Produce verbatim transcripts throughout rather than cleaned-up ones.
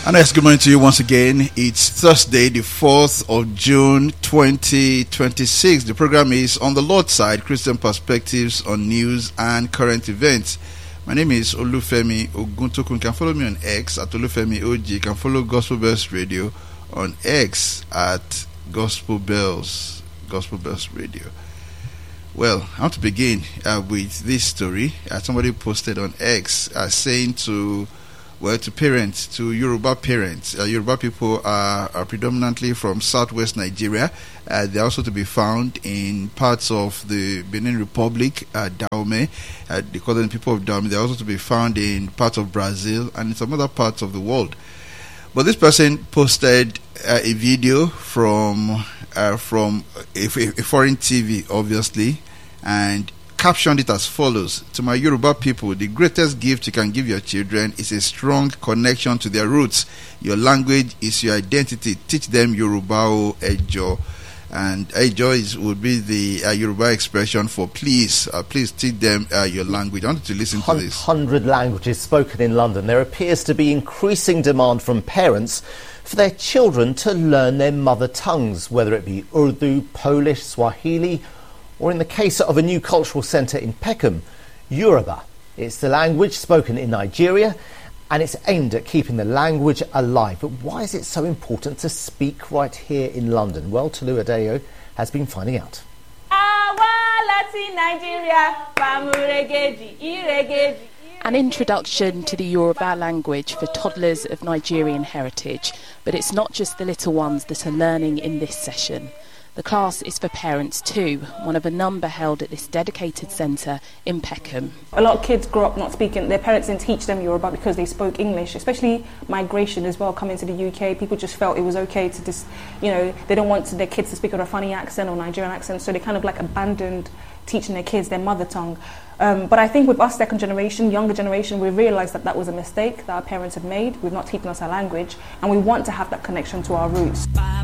And nice good morning to you once again. It's Thursday, the fourth of June, twenty twenty-six. The program is On the Lord's Side, Christian Perspectives on News and Current Events. My name is Olufemi Oguntokun. You can follow me on X at Olufemi O G. You can follow Gospel Bells Radio on X at Gospel Bells, Gospel Bells Radio. Well, I want to begin uh, with this story. Uh, somebody posted on X uh, saying to Well, to parents, to Yoruba parents, uh, Yoruba people are, are predominantly from southwest Nigeria. Uh, they're also to be found in parts of the Benin Republic, uh, Dahomey. Uh, they call them people of Dahomey. They're also to be found in parts of Brazil and in some other parts of the world. But this person posted uh, a video from uh, from a, a foreign T V, obviously, and captioned it as follows: to my Yoruba people, the greatest gift you can give your children is a strong connection to their roots. Your language is your identity. Teach them Yoruba o Ejo. And Ejo is, would be the uh, Yoruba expression for please. Uh, please teach them uh, your language. I wanted to listen to this. one hundred languages spoken in London. There appears to be increasing demand from parents for their children to learn their mother tongues, whether it be Urdu, Polish, Swahili, or in the case of a new cultural centre in Peckham, Yoruba. It's the language spoken in Nigeria, and it's aimed at keeping the language alive. But why is it so important to speak right here in London? Well, Tolu Adeyo has been finding out. An introduction to the Yoruba language for toddlers of Nigerian heritage. But it's not just the little ones that are learning in this session. The class is for parents too, one of a number held at this dedicated centre in Peckham. A lot of kids grow up not speaking, their parents didn't teach them Yoruba because they spoke English, especially migration as well, coming to the U K. People just felt it was okay to just, you know, they don't want their kids to speak with a funny accent or Nigerian accent, so they kind of like abandoned teaching their kids their mother tongue. Um, but I think with us, second generation, younger generation, we realised that that was a mistake that our parents had made with not teaching us our language, and we want to have that connection to our roots.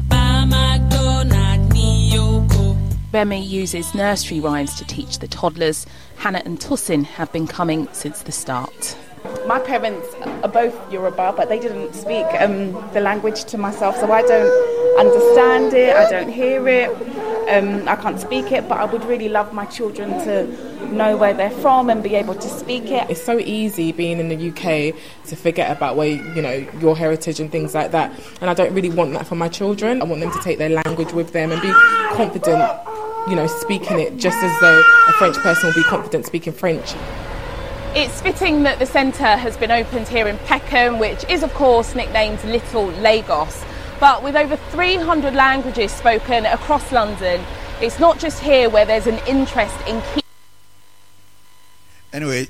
Bemi uses nursery rhymes to teach the toddlers. Hannah and Tosin have been coming since the start. My parents are both Yoruba, but they didn't speak um, the language to myself, so I don't understand it, I don't hear it, um, I can't speak it, but I would really love my children to know where they're from and be able to speak it. It's so easy being in the U K to forget about where, you know, your heritage and things like that, and I don't really want that for my children. I want them to take their language with them and be confident, you know, speaking it just as though a French person will be confident speaking French. It's fitting that the centre has been opened here in Peckham, which is of course nicknamed Little Lagos. But with over three hundred languages spoken across London, it's not just here where there's an interest in keeping... Anyway...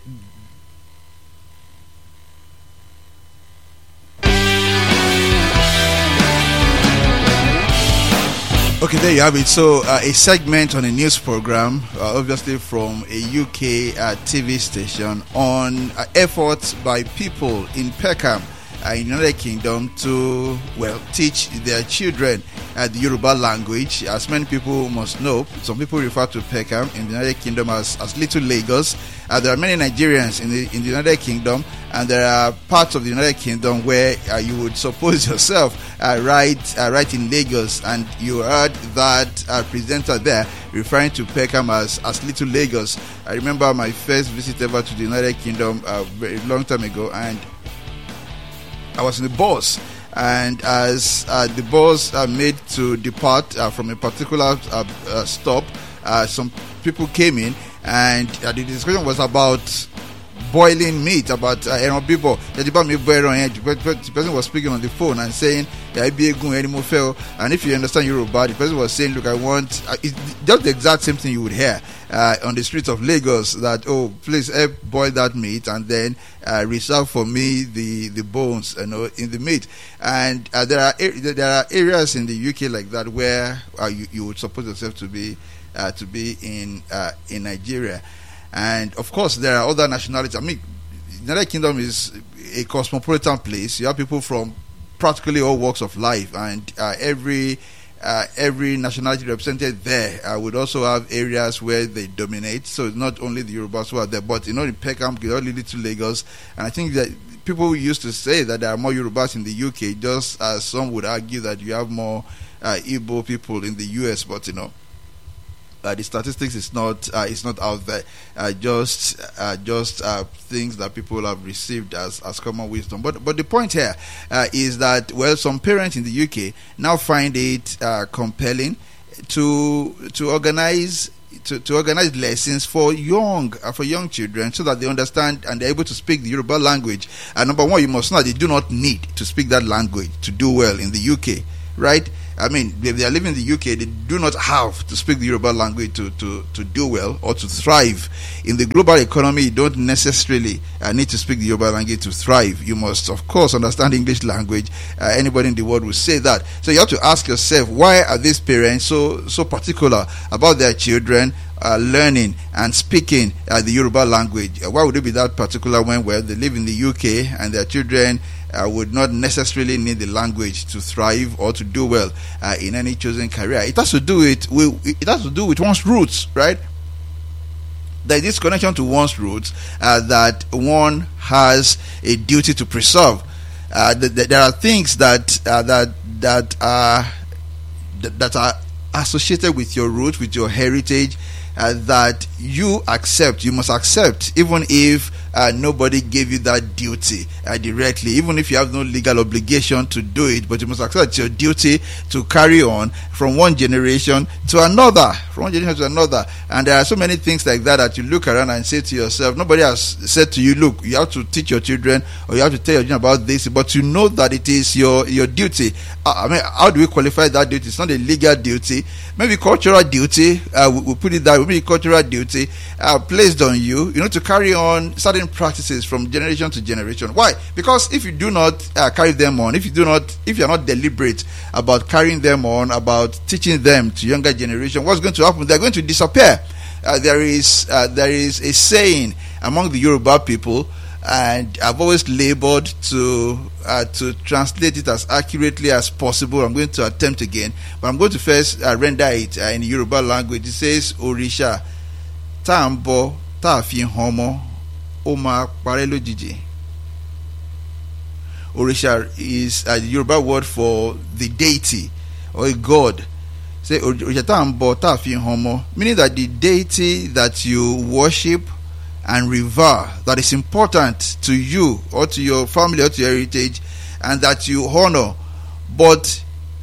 Okay, there you have it. So, uh, a segment on a news program, uh, obviously from a U K uh, T V station, on uh, efforts by people in Peckham, uh, in the United Kingdom, to, well, teach their children uh, the Yoruba language. As many people must know, some people refer to Peckham in the United Kingdom as, as Little Lagos. Uh, there are many Nigerians in the, in the United Kingdom, and there are parts of the United Kingdom where uh, you would suppose yourself uh, right, uh, right in Lagos, and you heard that uh, presenter there referring to Peckham as, as Little Lagos. I remember my first visit ever to the United Kingdom a uh, very long time ago, and I was in the bus, and as uh, the bus uh, made to depart uh, from a particular uh, uh, stop, uh, some people came in, and uh, the discussion was about boiling meat, about uh, ẹran bíbọ̀. The person was speaking on the phone and saying, and if you understand Yoruba, the person was saying, look, I want, uh, it's just the exact same thing you would hear uh, on the streets of Lagos, that, oh, please help boil that meat and then uh, reserve for me the, the bones, you know, in the meat. And uh, there are there are areas in the U K like that where uh, you, you would suppose yourself to be uh, to be in uh, in Nigeria. And of course, there are other nationalities. I mean, the United Kingdom is a cosmopolitan place. You have people from practically all walks of life, and uh, every uh, every nationality represented there uh, would also have areas where they dominate. So it's not only the Yorubas who are there, but you know, in Peckham, you know, Little Lagos, and I think that people used to say that there are more Yorubas in the U K, just as some would argue that you have more uh, Igbo people in the U S. But you know, uh, the statistics is not uh, is not out there. Uh, just uh, just uh, things that people have received as as common wisdom. But but the point here uh, is that, well, some parents in the U K now find it uh, compelling to to organize. To, to organize lessons for young uh, for young children, so that they understand and they're able to speak the Yoruba language. And uh, number one, you must know they do not need to speak that language to do well in the U K, right? I mean, if they are living in the U K, they do not have to speak the Yoruba language to, to, to do well or to thrive. In the global economy, you don't necessarily uh, need to speak the Yoruba language to thrive. You must, of course, understand English language. Uh, anybody in the world will say that. So you have to ask yourself, why are these parents so so particular about their children uh, learning and speaking uh, the Yoruba language? Uh, why would they be that particular when, well, they live in the U K and their children Uh, would not necessarily need the language to thrive or to do well uh, in any chosen career? It has to do it with it has to do with one's roots, right? There is this connection to one's roots uh, that one has a duty to preserve. Uh, th- th- there are things that uh, that that are th- that are associated with your roots, with your heritage, uh, that you accept. You must accept, even if Uh, nobody gave you that duty uh, directly, even if you have no legal obligation to do it, but you must accept your duty to carry on from one generation to another, from one generation to another. And there are so many things like that that you look around and say to yourself, nobody has said to you, look, you have to teach your children or you have to tell your children about this, but you know that it is your, your duty. Uh, I mean, how do we qualify that duty? It's not a legal duty, maybe cultural duty, uh, we, we put it that way, maybe cultural duty uh, placed on you, you know, to carry on certain practices from generation to generation. Why? Because if you do not uh, carry them on, if you do not, if you are not deliberate about carrying them on, about teaching them to younger generation, what's going to happen? They're going to disappear. Uh, there is uh, there is a saying among the Yoruba people, and I've always labored to uh, to translate it as accurately as possible. I'm going to attempt again, but I'm going to first uh, render it uh, in Yoruba language. It says, "Orisha tambo ta fi homo." Oma parelo jiji. Orisha is a Yoruba word for the deity or a god. Say Orisha tambo ta fi homo, meaning that the deity that you worship and revere, that is important to you or to your family or to your heritage, and that you honor, but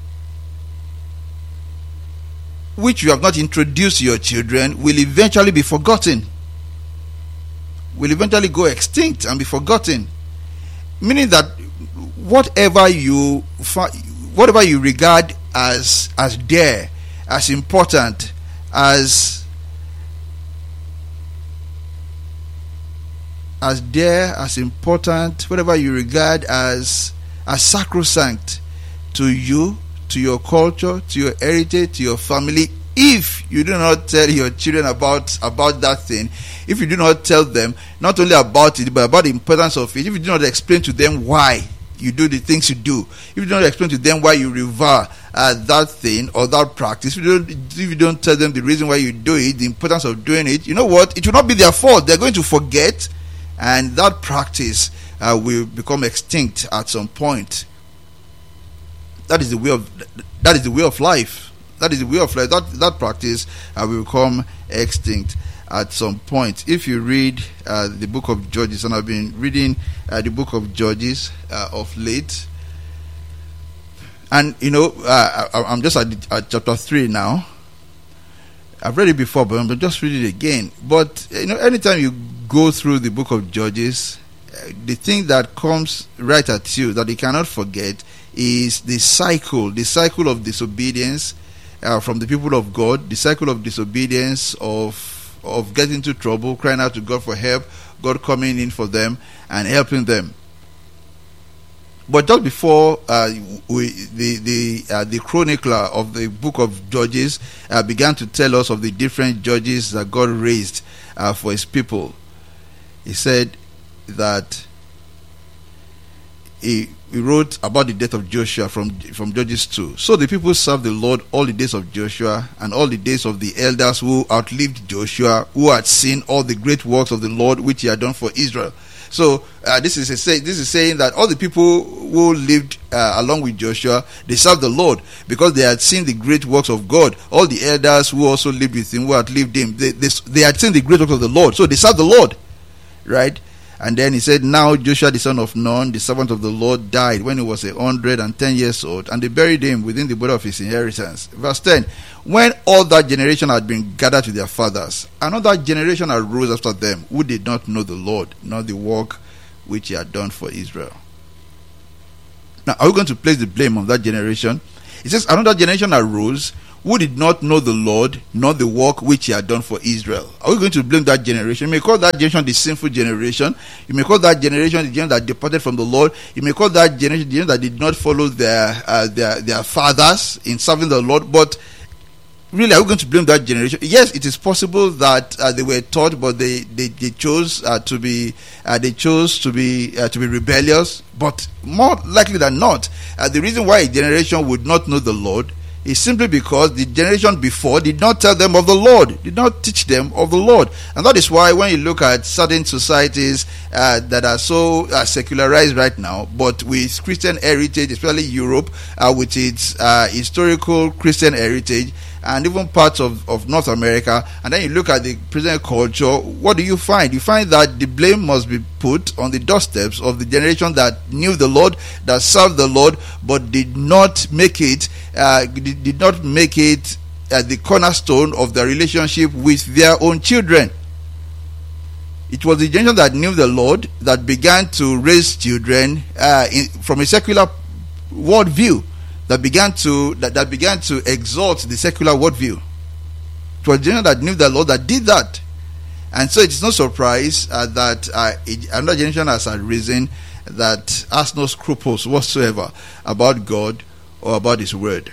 which you have not introduced to your children, will eventually be forgotten. Will eventually go extinct and be forgotten. Meaning that whatever you whatever you regard as as dear, as important, as as dear, as important, whatever you regard as as sacrosanct to you, to your culture, to your heritage, to your family, if you do not tell your children about about that thing, if you do not tell them not only about it but about the importance of it, if you do not explain to them why you do the things you do, if you do not explain to them why you revere uh, that thing or that practice, if you, don't, if you don't tell them the reason why you do it, the importance of doing it, you know what? It will not be their fault. They're going to forget, and that practice uh, will become extinct at some point. That is the way of that is the way of life. That is the way of life. That that practice uh, will become extinct at some point. If you read uh, the book of Judges, and I've been reading uh, the book of Judges uh, of late, and you know, uh, I, I'm just at, the, at chapter three now. I've read it before, but I'm just reading it again. But you know, anytime you go through the book of Judges, uh, the thing that comes right at you that you cannot forget is the cycle, the cycle of disobedience. Uh, from the people of God, the cycle of disobedience, of of getting into trouble, crying out to God for help, God coming in for them and helping them. But just before uh, we, the the uh, the chronicler of the book of Judges uh, began to tell us of the different judges that God raised uh, for His people, he said that he. He wrote about the death of Joshua from, from Judges two. So the people served the Lord all the days of Joshua and all the days of the elders who outlived Joshua, who had seen all the great works of the Lord which he had done for Israel. So uh, this is a say, this is saying that all the people who lived uh, along with Joshua, they served the Lord because they had seen the great works of God. All the elders who also lived with him, who had lived him, they, they, they had seen the great works of the Lord. So they served the Lord, right? And then he said, now Joshua the son of Nun, the servant of the Lord, died when he was a hundred and ten years old, and they buried him within the border of his inheritance. Verse ten, when all that generation had been gathered to their fathers, another generation arose after them, who did not know the Lord, nor the work which he had done for Israel. Now, are we going to place the blame on that generation? It says, another generation arose, who did not know the Lord, nor the work which he had done for Israel. Are we going to blame that generation? You may call that generation the sinful generation. You may call that generation the generation that departed from the Lord. You may call that generation the generation that did not follow their uh, their their fathers in serving the Lord. But really, are we going to blame that generation? Yes, it is possible that uh, they were taught, but they they, they chose uh, to be uh, they chose to be uh, to be rebellious. But more likely than not, uh, the reason why a generation would not know the Lord is simply because the generation before did not tell them of the Lord, did not teach them of the Lord. And that is why when you look at certain societies uh, that are so uh, secularized right now, but with Christian heritage, especially Europe, uh, with its uh, historical Christian heritage, and even parts of, of North America, and then you look at the present culture, what do you find? You find that the blame must be put on the doorsteps of the generation that knew the Lord, that served the Lord, but did not make it, uh, did, did not make it uh, the cornerstone of their relationship with their own children. It was the generation that knew the Lord that began to raise children uh, in, from a secular worldview. That began to that, that began to exalt the secular worldview. It was a generation that knew the Lord that did that, and so it is no surprise uh, that uh, another generation has arisen that has no scruples whatsoever about God or about His Word.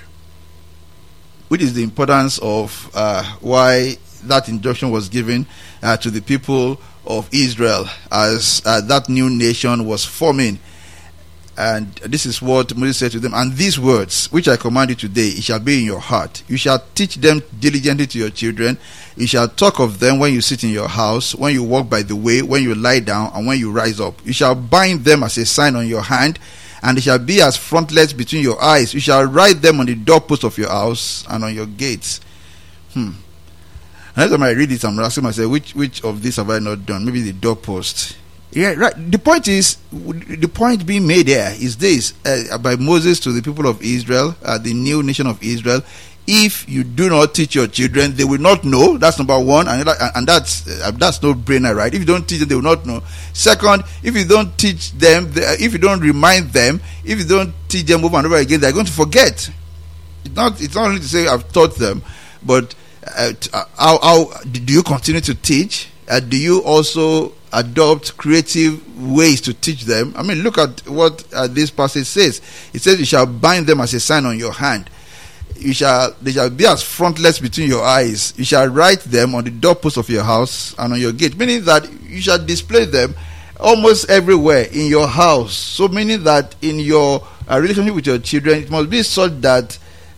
Which is the importance of uh, why that instruction was given uh, to the people of Israel as uh, that new nation was forming. And this is what Moses said to them. And these words, which I command you today, it shall be in your heart. You shall teach them diligently to your children. You shall talk of them when you sit in your house, when you walk by the way, when you lie down, and when you rise up. You shall bind them as a sign on your hand, and they shall be as frontlets between your eyes. You shall write them on the doorpost of your house and on your gates. Hmm. And every time I read it, I'm asking myself, which which of these have I not done? Maybe the doorpost. Yeah, right. The point is, the point being made there is this, uh, by Moses to the people of Israel, uh, the new nation of Israel. If you do not teach your children, they will not know. That's number one, and and that's uh, that's no brainer, right? If you don't teach them, they will not know. Second, if you don't teach them, they, if you don't remind them, if you don't teach them over and over again, they're going to forget. It's not. It's not only to say I've taught them, but uh, how, how do you continue to teach? Uh, do you also adopt creative ways to teach them? I mean, look at what uh, this passage says. It says, you shall bind them as a sign on your hand. You shall, they shall be as frontlets between your eyes. You shall write them on the doorpost of your house and on your gate. Meaning that you shall display them almost everywhere in your house. So meaning that in your uh, relationship with your children, it must be such that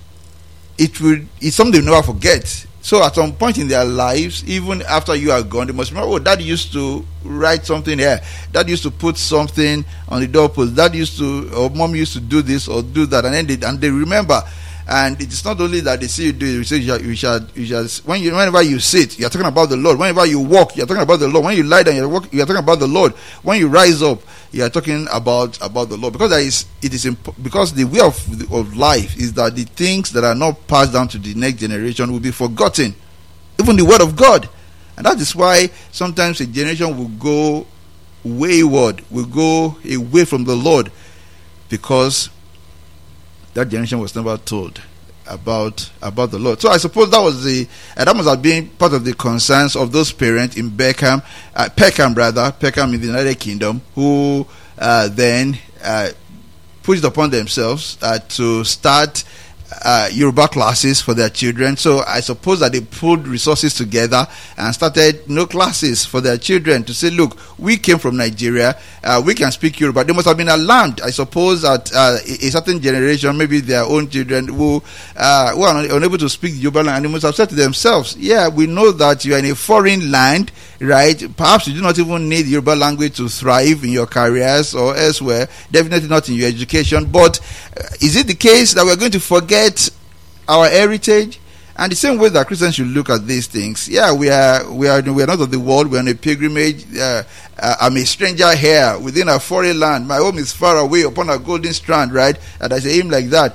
it will, it's something they never forget. So at some point in their lives, even after you are gone, they must remember, oh, Dad used to write something here. Dad used to put something on the doorpost. Dad used to, or Mom used to do this or do that. And then they, and they remember. And it is not only that they see you do it, you say you shall, you shall, you shall when you, whenever you sit, you are talking about the Lord. Whenever you walk, you are talking about the Lord. When you lie down, you are, walk, you are talking about the Lord. When you rise up, you are talking about, about the Lord. Because there is, it is imp- because the way of, of life is that the things that are not passed down to the next generation will be forgotten. Even the word of God. And that is why sometimes a generation will go wayward, will go away from the Lord, because that generation was never told about about the Lord. So I suppose that was the uh, that must have been part of the concerns of those parents in Peckham, uh, Peckham rather, Peckham in the United Kingdom, who uh, then uh, pushed upon themselves uh, to start Uh, Yoruba classes for their children. So I suppose that they pulled resources together and started no classes for their children to say, look, we came from Nigeria, uh, we can speak Yoruba. They must have been alarmed, I suppose, that uh, a, a certain generation, maybe their own children, who, uh, who are unable to speak Yoruba, and they must have said to themselves, yeah, we know that you are in a foreign land, right? Perhaps you do not even need Yoruba language to thrive in your careers or elsewhere, definitely not in your education. But uh, is it the case that we're going to forget our heritage? And the same way that Christians should look at these things. Yeah, we are we are we are not of the world. We are on a pilgrimage. Uh, uh, I'm a stranger here within a foreign land. My home is far away upon a golden strand, right? And I say him like that.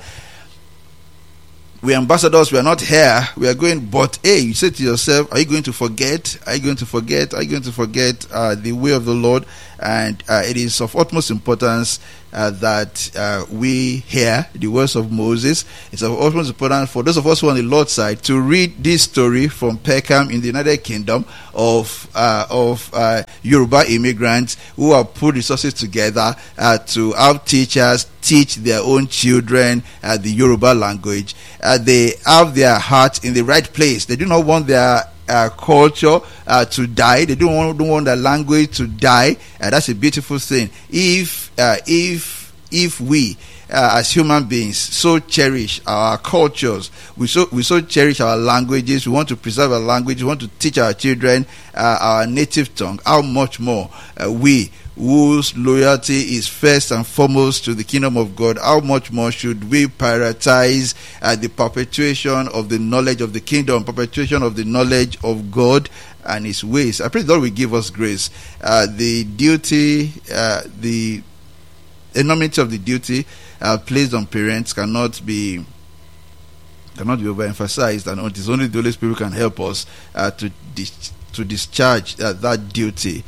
We are ambassadors. We are not here. We are going. But hey, you say to yourself, are you going to forget? Are you going to forget? Are you going to forget uh, the way of the Lord? And uh, it is of utmost importance uh, that uh, we hear the words of Moses. It's of utmost importance for those of us who are on the Lord's side to read this story from Peckham in the United Kingdom of uh, of uh, Yoruba immigrants who have put resources together uh, to have teachers teach their own children uh, the Yoruba language. Uh, they have their heart in the right place. They do not want their Uh, culture uh, to die. They don't want, don't want their language to die. Uh, that's a beautiful thing. If uh, if if we uh, as human beings so cherish our cultures, we so we so cherish our languages, we want to preserve our language, we want to teach our children uh, our native tongue, how much more uh, we whose loyalty is first and foremost to the kingdom of God, how much more should we prioritize uh, the perpetuation of the knowledge of the kingdom, perpetuation of the knowledge of God and his ways. I pray the Lord will give us grace. Uh, the duty, uh, the enormity of the duty uh, placed on parents cannot be cannot be overemphasized, and it is only the Holy Spirit who can help us uh, to dis- to discharge uh, that duty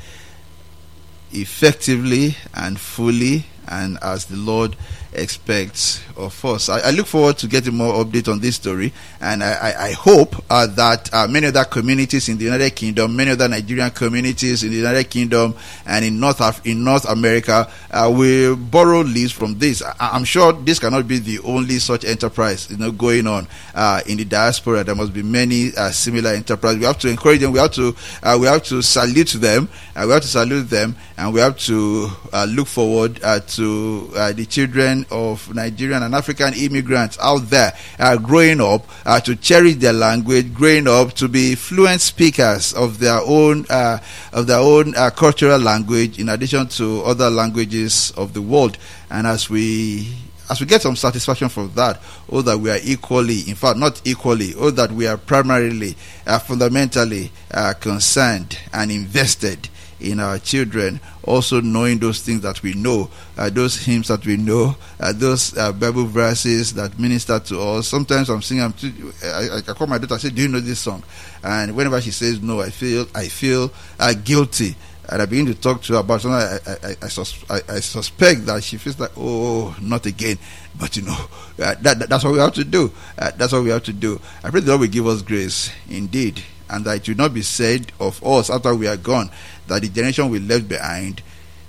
effectively and fully, and as the Lord expects of us. I, I look forward to getting more update on this story, and I, I, I hope uh, that uh, many other communities in the United Kingdom, many other Nigerian communities in the United Kingdom and in North Af- in North America uh, will borrow leads from this. I, I'm sure this cannot be the only such enterprise, you know, going on uh, in the diaspora. There must be many uh, similar enterprises. We have to encourage them. We have to uh, we have to salute them. Uh, we have to salute them, and we have to uh, look forward uh, to uh, the children of Nigerian and African immigrants out there uh, growing up uh, to cherish their language, growing up to be fluent speakers of their own uh, of their own uh, cultural language, in addition to other languages of the world. And as we as we get some satisfaction from that, oh, that we are equally, in fact, not equally, oh, that we are primarily, uh, fundamentally uh, concerned and invested in our children, also knowing those things that we know, uh, those hymns that we know, uh, those uh, Bible verses that minister to us. Sometimes I'm singing, I'm too, I, I call my daughter, I say, do you know this song? And whenever she says no, I feel I feel uh, guilty. And I begin to talk to her about something. I, I, I, sus- I, I suspect that she feels like, oh, not again. But you know, uh, that, that, that's what we have to do. Uh, that's what we have to do. I pray the Lord will give us grace indeed, and that it will not be said of us after we are gone that the generation we left behind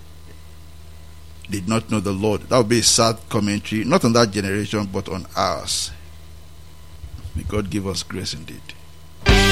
did not know the Lord. That would be a sad commentary, not on that generation, but on ours. May God give us grace indeed.